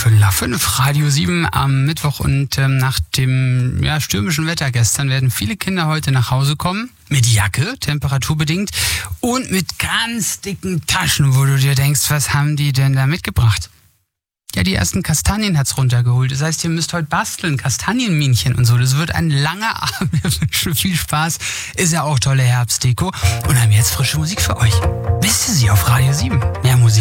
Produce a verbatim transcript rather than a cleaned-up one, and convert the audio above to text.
Viertel nach fünf, Radio sieben am Mittwoch und ähm, nach dem ja, stürmischen Wetter gestern werden viele Kinder heute nach Hause kommen. Mit Jacke, temperaturbedingt, und mit ganz dicken Taschen, wo du dir denkst, was haben die denn da mitgebracht? Ja, die ersten Kastanien hat's runtergeholt. Das heißt, ihr müsst heute basteln, Kastanienminchen und so. Das wird ein langer Abend. Wir wünschen viel Spaß. Ist ja auch tolle Herbstdeko. Und haben jetzt frische Musik für euch. Wisst ihr sie auf Radio sieben? Mehr Musik.